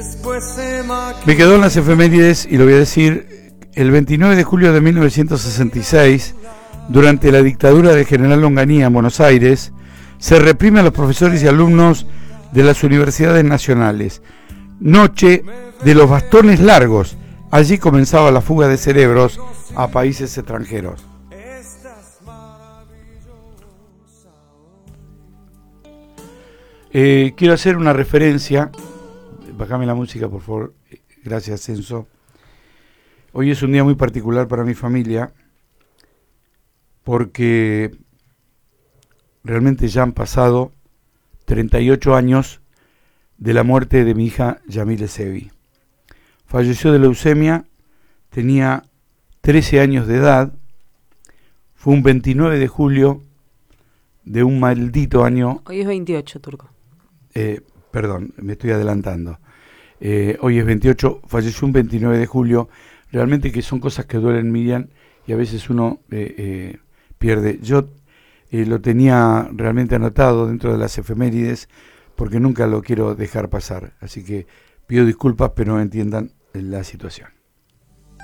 Me quedó en las efemérides y lo voy a decir. El 29 de julio de 1966, durante la dictadura del general Onganía en Buenos Aires, se reprime a los profesores y alumnos de las universidades nacionales. Noche de los bastones largos. Allí comenzaba la fuga de cerebros a países extranjeros. Quiero hacer una referencia. Bájame la música, por favor. Gracias, Censo. Hoy es un día muy particular para mi familia, porque realmente ya han pasado 38 años de la muerte de mi hija Yamile Sevi. Falleció de leucemia, tenía 13 años de edad, fue un 29 de julio de un maldito año. Hoy es 28, Turco. Perdón, me estoy adelantando. Hoy es 28, falleció un 29 de julio. Realmente que son cosas que duelen, Miriam, y a veces uno pierde. Yo lo tenía realmente anotado dentro de las efemérides porque nunca lo quiero dejar pasar. Así que pido disculpas, pero entiendan la situación.